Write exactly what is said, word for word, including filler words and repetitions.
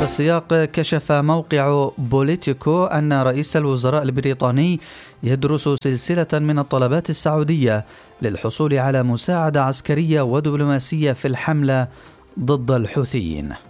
السياق، كشف موقع بوليتيكو أن رئيس الوزراء البريطاني يدرس سلسلة من الطلبات السعودية للحصول على مساعدة عسكرية ودبلوماسية في الحملة ضد الحوثيين.